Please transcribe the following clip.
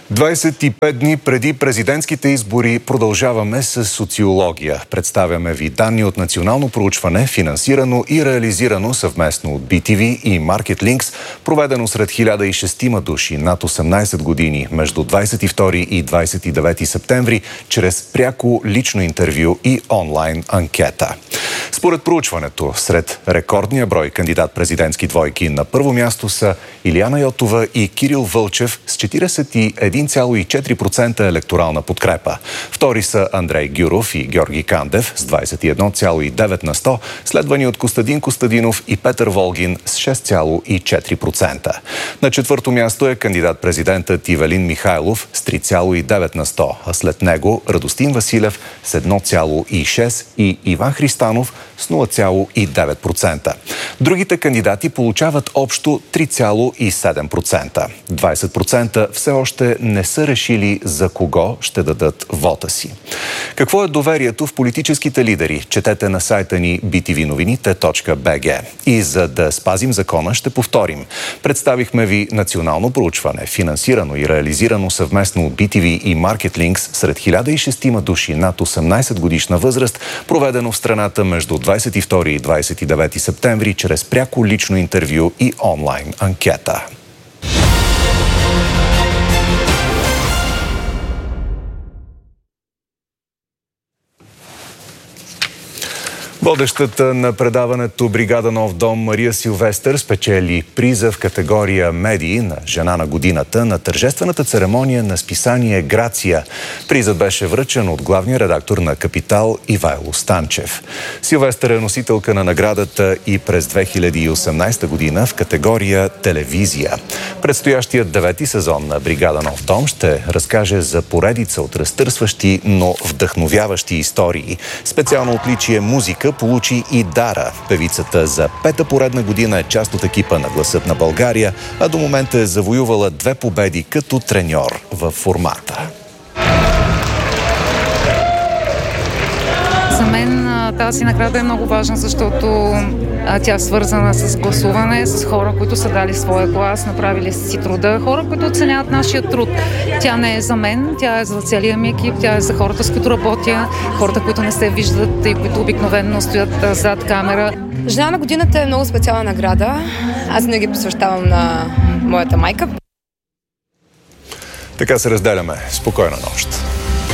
25 дни преди президентските избори продължаваме с социология. Представяме ви данни от национално проучване, финансирано и реализирано съвместно от BTV и MarketLinks, проведено сред 1006 души над 18 години между 22 и 29 септември, чрез пряко лично интервю и онлайн анкета. Според проучването, сред рекордния брой кандидат-президентски двойки на първо място са Илияна Йотова и Кирил Вълчев с 41,4% електорална подкрепа. Втори са Андрей Гюров и Георги Кандев с 21,9%, следвани от Костадин Костадинов и Петър Волгин с 6,4%. На четвърто място е кандидат-президентът Ивелин Михайлов с 3,9%, а след него Радостин Василев с 1,6% и Иван Христанов с 0,9%. Другите кандидати получават общо 3,7%. 20% все още не са решили за кого ще дадат вота си. Какво е доверието в политическите лидери? Четете на сайта ни btvnovinite.bg. И за да спазим закона, ще повторим. Представихме ви национално проучване, финансирано и реализирано съвместно от BTV и MarketLinks сред 1006 души над 18 годишна възраст, проведено в страната между 22 и 29 септември чрез пряко лично интервю и онлайн анкета. Водещата на предаването Бригада Нов дом Мария Силвестър спечели приза в категория медии на жена на годината на тържествената церемония на списание Грация. Призът беше връчен от главния редактор на Капитал Ивайло Станчев. Силвестър е носителка на наградата и през 2018 година в категория телевизия. Предстоящият 9-ти сезон на Бригада Нов дом ще разкаже за поредица от разтърсващи, но вдъхновяващи истории. Специално отличие музика получи и Дара. Певицата за пета поредна година е част от екипа на Гласът на България, а до момента е завоювала 2 победи като треньор във формата. За мен тази награда е много важна, защото тя е свързана с гласуване, с хора, които са дали своя глас, направили си труда, хора, които оценяват нашия труд. Тя не е за мен, тя е за целия ми екип, тя е за хората, с които работя, хората, които не се виждат и които обикновено стоят зад камера. Жена на годината е много специална награда. Аз не ги посвещавам на моята майка. Така се разделяме. Спокойна нощ.